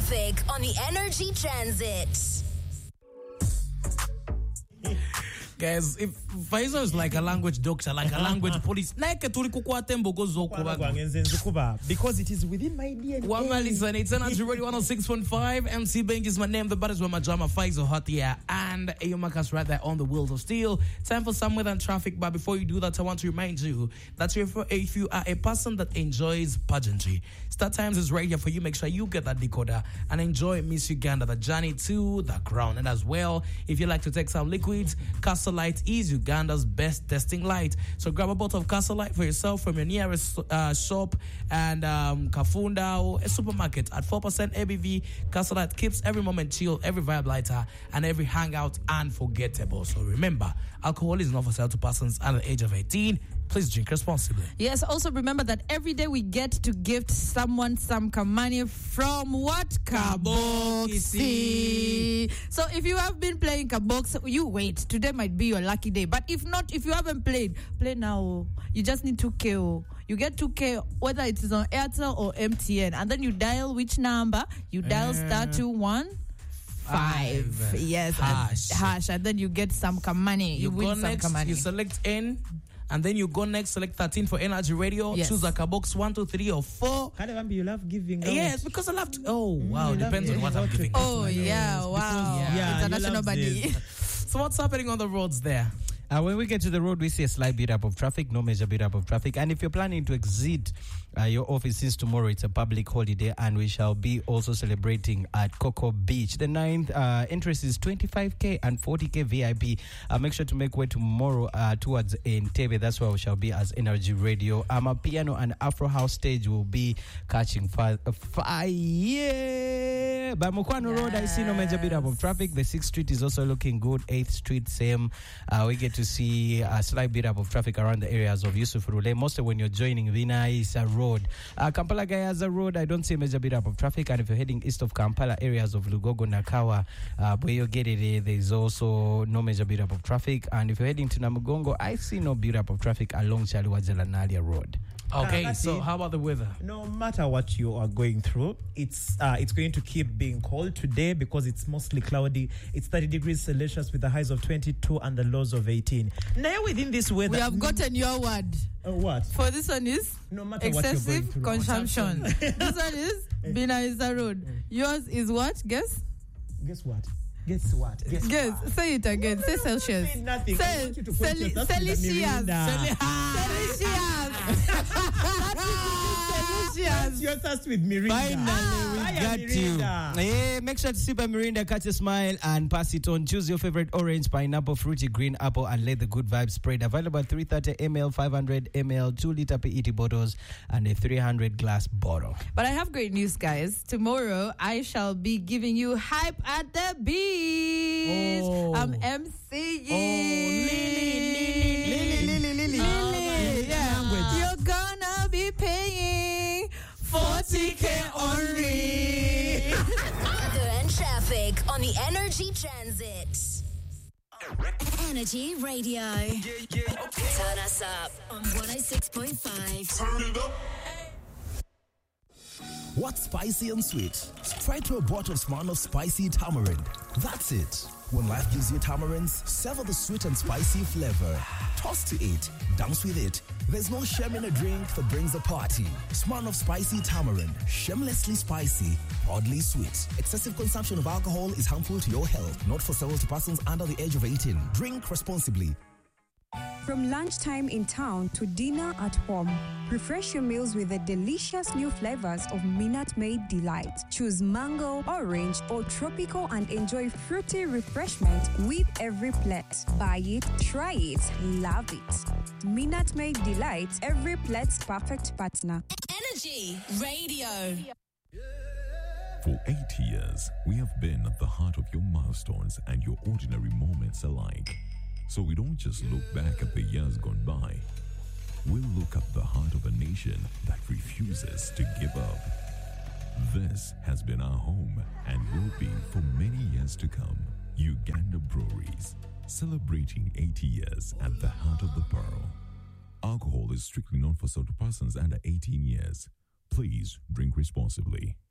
traffic on the Energy Transit. Guys, if Faizo is like a language doctor, like a language police, because it is within my DNA. Well, listen, it's Energy Radio 106.5. MC Bank is my name. The bodies were my drama. Faizo hot here, and Ayomakas right there on the wheels of steel. Time for some weather and traffic. But before you do that, I want to remind you that if you are a person that enjoys pageantry, Star Times is right here for you. Make sure you get that decoder and enjoy Miss Uganda, the journey to the crown. And as well, if you like to take some liquids, Castle Light is Uganda's best testing light. So grab a bottle of Castle Light for yourself from your nearest shop and Kafunda or a supermarket at 4% ABV. Castle Light keeps every moment chill, every vibe lighter, and every hangout unforgettable. So remember, alcohol is not for sale to persons under the age of 18. Please drink responsibly. Yes, also remember that every day we get to gift someone some money from what? Kaboxi. So if you have been playing Kabox, you wait. Today might be your lucky day. But if not, if you haven't played, play now. You just need 2K. You get 2K whether it is on Airtel or MTN. And then you dial which number? You dial *215. Yes, hash. And then you get some money. You win some money. You select N. And then you go next, select 13 for Energy Radio. Yes. Choose a box 1, 2, 3, or 4. You love giving out. Yes, because I love to. Oh, wow. Depends on what I'm giving. Oh, yeah. Wow. International buddy. So what's happening on the roads there? When we get to the road, we see a slight build-up of traffic, no major build-up of traffic. And if you're planning to exit your office, since tomorrow it's a public holiday, and we shall be also celebrating at Coco Beach. The 9th interest is 25K and 40K VIP. Make sure to make way tomorrow towards Entebbe. That's where we shall be as Energy Radio. A piano and Afro House stage will be catching fire. By Mukwano Road, I see no major build-up of traffic. The 6th Street is also looking good. 8th Street, same. We get to see a slight build-up of traffic around the areas of Yusuf Rule, mostly when you're joining Vina Isa Road. Kampala Gayaza Road, I don't see a major build-up of traffic. And if you're heading east of Kampala, areas of Lugogo, Nakawa, where you get it, there's also no major build-up of traffic. And if you're heading to Namugongo, I see no build-up of traffic along Chaliwajala Nalia Road. Okay, so how about the weather? No matter what you are going through, it's going to keep being cold today because it's mostly cloudy. It's 30 degrees Celsius with the highs of 22 and the lows of 18. Now within this weather, we have gotten your word. What? For this one is no matter excessive consumption. This one is Bina Isa Road. Yours is what? Guess what? Say it again. Say Celsius. Nothing. Say Celsius. You're thirsty with Mirinda. Finally, we got you. Hey, make sure to sip a Mirinda, catch a smile, and pass it on. Choose your favorite orange, pineapple, fruity, green apple, and let the good vibes spread. Available at 330 ml, 500 ml, 2-liter PET bottles, and a 300 glass bottle. But I have great news, guys. Tomorrow, I shall be giving you hype at the beach. I'm MCing. Lily. You're gonna be paying 40K only. Weather and traffic on the Energy Transit. Energy Radio. Turn us up on 106.5. Turn it up. What's spicy and sweet? Try to a bottle of Smirnoff Spicy Tamarind. That's it. When life gives you tamarinds, savor the sweet and spicy flavor. Toss to it, dance with it. There's no shame in a drink that brings a party. Smirnoff Spicy Tamarind. Shamelessly spicy, oddly sweet. Excessive consumption of alcohol is harmful to your health. Not for sale to persons under the age of 18. Drink responsibly. From lunchtime in town to dinner at home, refresh your meals with the delicious new flavors of Minute Maid Delight. Choose mango, orange, or tropical and enjoy fruity refreshment with every plate. Buy it, try it, love it. Minute Maid Delight, every plate's perfect partner. Energy Radio. For 8 years, we have been at the heart of your milestones and your ordinary moments alike. So we don't just look back at the years gone by. We'll look at the heart of a nation that refuses to give up. This has been our home and will be for many years to come. Uganda Breweries, celebrating 80 years at the heart of the pearl. Alcohol is strictly not for sale to persons under 18 years. Please drink responsibly.